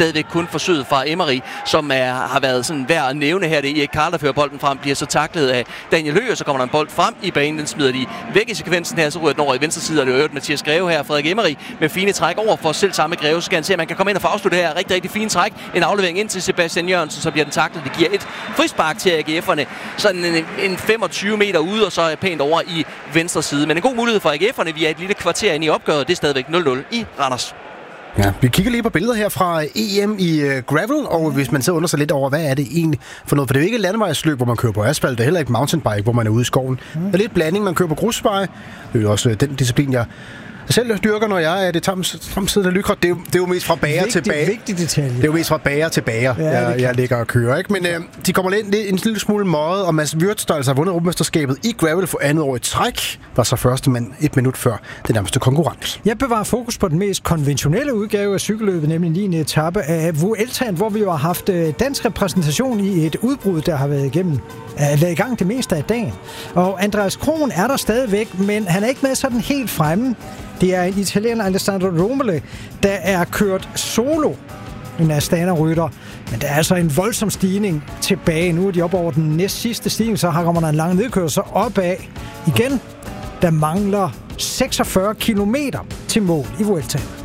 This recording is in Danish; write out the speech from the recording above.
stadigvæk kun forsøget fra Emery, som har været sådan værd at nævne her. Det er Erik Karl, der fører bolden frem, bliver så taklet af Daniel Høgh, så kommer der en bold frem i banen, den smider de væk i sekvensen her, så ryger den over i venstre side, og det er øvrigt Mathias Greve her, Frederik Emery med fine træk over for selv samme Greve, så skal han se, at man kan komme ind og få afslutte her. Rigtig, rigtig fine træk. En aflevering ind til Sebastian Jørgensen, så bliver den taklet. Det giver et frispark til AGF'erne, sådan en 25 meter ude, og så er pænt over i venstre side. Men en god mulighed for AGF'erne. Vi er et lille kvarter ind i opgøret. Det er stadigvæk 0-0 i Randers. Ja, vi kigger lige på billeder her fra EM i gravel, og hvis man så undrer sig lidt over, hvad er det egentlig for noget? For det er jo ikke et landevejsløb, hvor man kører på asfalt, det er heller ikke mountainbike, hvor man er ude i skoven. Det er lidt blanding, man kører på grusveje. Det er jo også den disciplin, jeg selv dyrker, når jeg er det tamsiddende lykret. Det er jo mest fra bager til bager. Vigtig detalje. Det er jo mest fra bager til bager, jeg ligger og kører, ikke? Men de kommer lidt en lille smule møget, og Mads Wirtz, der altså har vundet Europamesterskabet i gravel for andet år i træk, var så første mand 1 minut før det nærmeste konkurrent. Jeg bevarer fokus på den mest konventionelle udgave af cykelløbet, nemlig 9. etape af Vueltaen, hvor vi jo har haft dansk repræsentation i et udbrud, der har været i gang det meste af dagen. Og Andreas Kron er der stadigvæk, men han er ikke med sådan helt fremme. Det er en italiener, Alessandro Romele, der er kørt solo, en Astana-rytter. Men der er altså en voldsom stigning tilbage. Nu er de oppe over den næst sidste stigning, så har man en lang nedkørsel opad. Igen, der mangler 46 kilometer til mål i Vueltaen.